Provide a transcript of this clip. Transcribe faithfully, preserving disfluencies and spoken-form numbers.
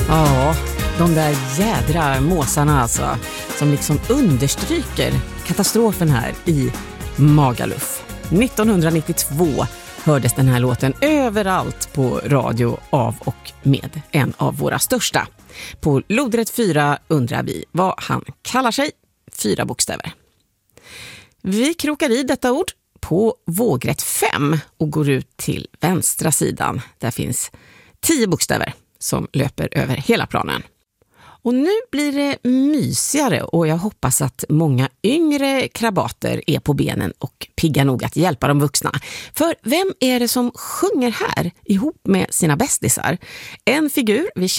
Ja, de där jädra måsarna alltså, som liksom understryker katastrofen här i Magaluf. nittonhundranittiotvå hördes den här låten överallt på radio av och med en av våra största. På lodrätt fyra undrar vi vad han kallar sig. Fyra bokstäver. Vi krokar i detta ord på vågrätt fem och går ut till vänstra sidan. Där finns tio bokstäver som löper över hela planen. Och nu blir det mysigare och jag hoppas att många yngre krabater är på benen och pigga nog att hjälpa de vuxna. För vem är det som sjunger här ihop med sina bästisar? En figur vi